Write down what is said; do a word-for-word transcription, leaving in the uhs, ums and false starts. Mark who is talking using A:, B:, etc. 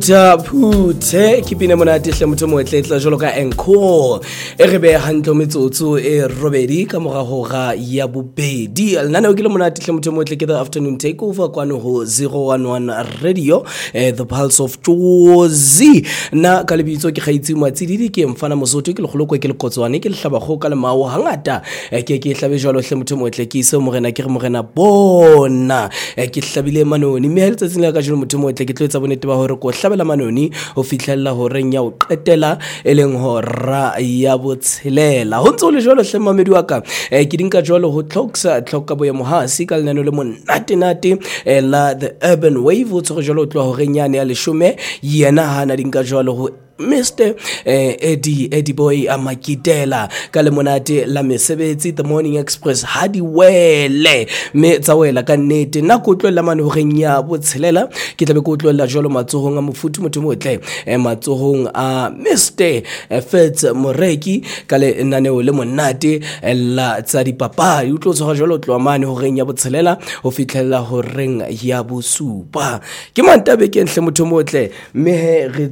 A: Phuthe ke pina monate hle motho mo etletla jolo ka encore e re be hantle metsotso e robedi ka mora hora ya bobedi lana o ke le monate hle motho mo etle ke the afternoon takeover kwano ho zero one one radio eh, the pulse of Jozi na ka lebitso ke kgaitsi matsidi ke mfana mosotho ke le kgoloko ke le kotswane ke le hlaba go ka le mawo hangata eh, ke ke hlabe jalo hle motho mo etle ke se morena ke re morena bona eh, ke hlabile manoni mme ha letsatsing la ka jolo motho mo etle ke tloetsa bonete ba hore ko hlabela manoni ho fihlella ho reng ya o qetela eleng hora ya botshelela ho ntse le jolo hle mamedi wa ka eh, ke dinka jolo ho tloksa tlhoka boya mohasi ka lenano le monate nate eh, la the urban wave o tsho jolo tlo ho reng yane ya leshume yena hana dinka jolo ho Mister eh, Eddie Eddie Boy Amakitela ka le monate la mesebetsi the morning express hadi wele me tsawela ka nnete na go tloela mane ho renya botshelela ke tlabe go tloela jolo matsohong a mofuthi motho motle eh, matsohong a Mister eh, Fats Moreki ka le naneo le monate eh, la tsa dipapadi o tlo tsoga jolo tlo mane ho renya botshelela ho fitlhela ho reng ya bosupa ke mantabe ke nhle motho motle me re